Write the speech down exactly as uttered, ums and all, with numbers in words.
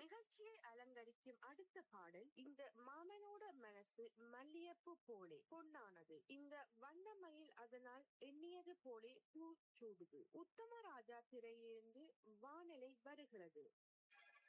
நிகழ்ச்சியை அலங்கரிக்கும் அடுத்த பாடல் இந்த மாமனோட மனசு மல்லியப்பு போலே பொன்னானது. இந்த வண்ணமயில் அதனால் எண்ணியது போலே பூ சூடுது. உத்தமராஜா திரையிலிருந்து வானிலை வருகிறது.